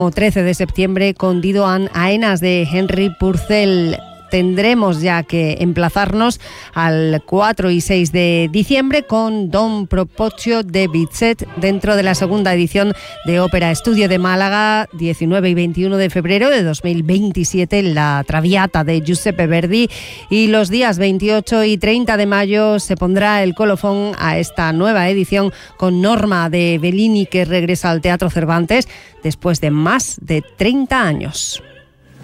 13 de septiembre con Dido an Aenas de Henry Purcell. Tendremos ya que emplazarnos al 4 y 6 de diciembre con Don Proposcio de Bizet dentro de la segunda edición de Ópera Estudio de Málaga, 19 y 21 de febrero de 2027, la Traviata de Giuseppe Verdi, y los días 28 y 30 de mayo se pondrá el colofón a esta nueva edición con Norma de Bellini, que regresa al Teatro Cervantes después de más de 30 años.